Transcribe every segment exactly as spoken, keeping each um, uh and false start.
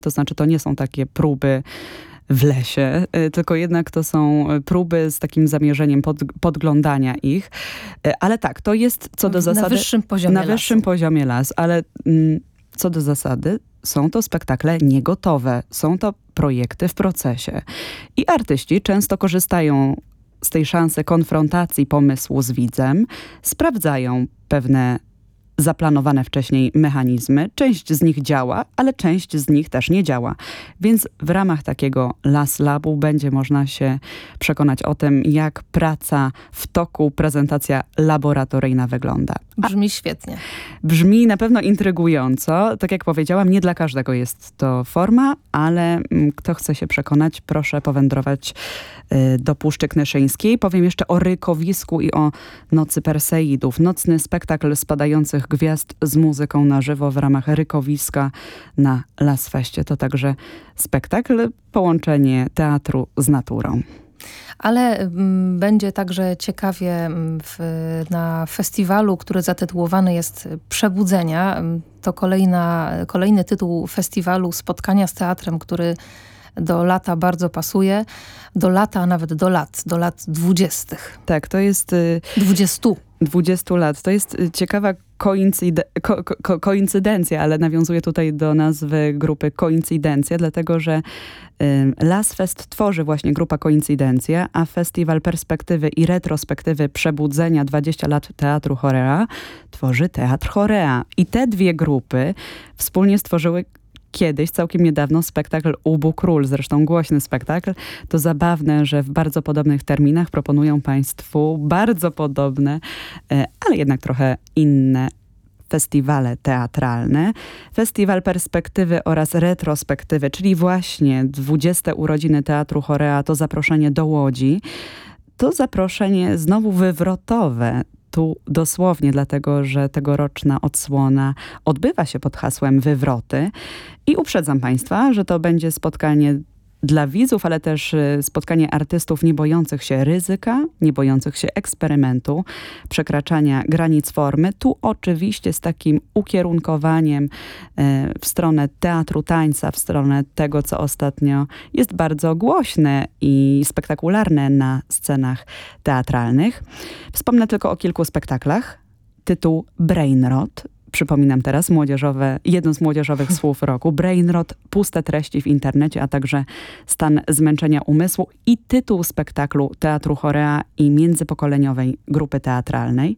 To znaczy to nie są takie próby w lesie, tylko jednak to są próby z takim zamierzeniem pod, podglądania ich. Ale tak, to jest co do zasady... Na wyższym poziomie Na wyższym lasu. poziomie las, ale mm, co do zasady są to spektakle niegotowe. Są to projekty w procesie. I artyści często korzystają z tej szansy konfrontacji pomysłu z widzem, sprawdzają pewne zaplanowane wcześniej mechanizmy. Część z nich działa, ale część z nich też nie działa. Więc w ramach takiego Las Labu będzie można się przekonać o tym, jak praca w toku, prezentacja laboratoryjna wygląda. Brzmi świetnie. Brzmi na pewno intrygująco. Tak jak powiedziałam, nie dla każdego jest to forma, ale mm, kto chce się przekonać, proszę powędrować y, do Puszczy Knyszyńskiej. Powiem jeszcze o Rykowisku i o Nocy Perseidów. Nocny spektakl spadających gwiazd z muzyką na żywo w ramach Rykowiska na Lasfeście. To także spektakl, połączenie teatru z naturą. Ale m, będzie także ciekawie m, w, na festiwalu, który zatytułowany jest Przebudzenia. M, To kolejna, kolejny tytuł festiwalu Spotkania z teatrem, który do lata bardzo pasuje. Do lata, a nawet do lat, do lat dwudziestych. Tak, to jest... Y, Dwudziestu. dwudziestu lat. To jest ciekawa koincyd- ko- ko- koincydencja, ale nawiązuje tutaj do nazwy grupy Koincydencja, dlatego że y, Lasfest tworzy właśnie grupa Koincydencja, a Festiwal Perspektywy i Retrospektywy Przebudzenia dwadzieścia lat Teatru Chorea tworzy Teatr Chorea. I te dwie grupy wspólnie stworzyły kiedyś, całkiem niedawno, spektakl Ubu Król, zresztą głośny spektakl. To zabawne, że w bardzo podobnych terminach proponują państwu bardzo podobne, ale jednak trochę inne festiwale teatralne. Festiwal Perspektywy oraz Retrospektywy, czyli właśnie dwudzieste urodziny Teatru Chorea, to zaproszenie do Łodzi. To zaproszenie znowu wywrotowe. Tu dosłownie dlatego, że tegoroczna odsłona odbywa się pod hasłem Wywroty. I uprzedzam państwa, że to będzie spotkanie dla widzów, ale też spotkanie artystów nie bojących się ryzyka, nie bojących się eksperymentu, przekraczania granic formy. Tu oczywiście z takim ukierunkowaniem w stronę teatru tańca, w stronę tego, co ostatnio jest bardzo głośne i spektakularne na scenach teatralnych. Wspomnę tylko o kilku spektaklach. Tytuł Brainrot. Przypominam teraz młodzieżowe, jedno z młodzieżowych słów roku. Brainrot, puste treści w internecie, a także stan zmęczenia umysłu i tytuł spektaklu Teatru Chorea i międzypokoleniowej grupy teatralnej.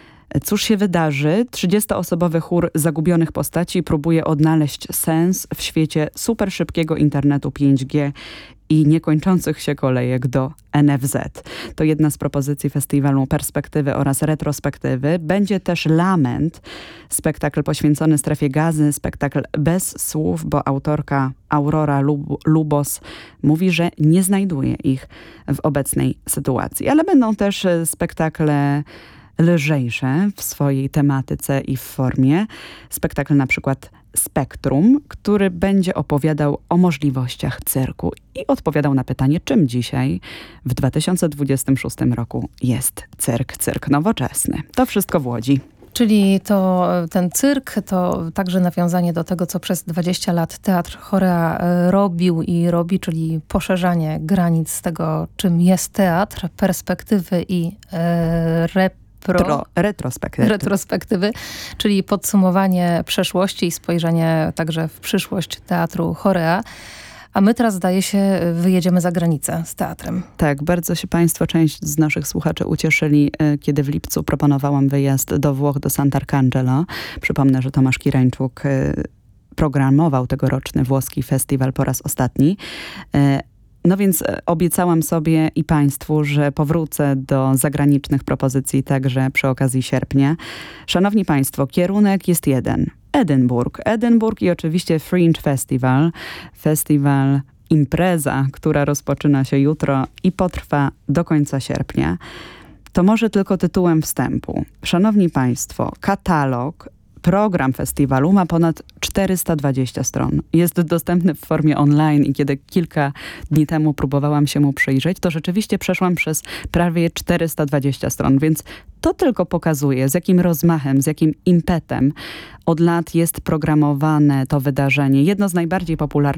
Cóż się wydarzy? trzydziestoosobowy chór zagubionych postaci próbuje odnaleźć sens w świecie superszybkiego internetu pięć G i niekończących się kolejek do N F Z. To jedna z propozycji festiwalu Perspektywy oraz Retrospektywy. Będzie też Lament, spektakl poświęcony strefie gazy, spektakl bez słów, bo autorka Aurora Lub- Lubos mówi, że nie znajduje ich w obecnej sytuacji. Ale będą też spektakle lżejsze w swojej tematyce i w formie. Spektakl na przykład Spektrum, który będzie opowiadał o możliwościach cyrku i odpowiadał na pytanie, czym dzisiaj w dwa tysiące dwudziestym szóstym roku jest cyrk, cyrk nowoczesny. To wszystko w Łodzi. Czyli to ten cyrk to także nawiązanie do tego, co przez dwadzieścia lat Teatr Chorea robił i robi, czyli poszerzanie granic tego, czym jest teatr, perspektywy i e, rep Pro, retrospektywy. retrospektywy, czyli podsumowanie przeszłości i spojrzenie także w przyszłość Teatru Chorea. A my teraz, zdaje się, wyjedziemy za granicę z teatrem. Tak, bardzo się państwo, część z naszych słuchaczy ucieszyli, kiedy w lipcu proponowałam wyjazd do Włoch, do Sant'Arcangelo. Przypomnę, że Tomasz Kirańczuk programował tegoroczny włoski festiwal po raz ostatni. No więc obiecałam sobie i państwu, że powrócę do zagranicznych propozycji także przy okazji sierpnia. Szanowni państwo, kierunek jest jeden. Edynburg. Edynburg i oczywiście Fringe Festival. Festiwal, impreza, która rozpoczyna się jutro i potrwa do końca sierpnia. To może tylko tytułem wstępu. Szanowni państwo, katalog program festiwalu ma ponad czterysta dwadzieścia stron. Jest dostępny w formie online i kiedy kilka dni temu próbowałam się mu przyjrzeć, to rzeczywiście przeszłam przez prawie czterysta dwadzieścia stron, więc to tylko pokazuje, z jakim rozmachem, z jakim impetem od lat jest programowane to wydarzenie. Jedno z najbardziej popularnych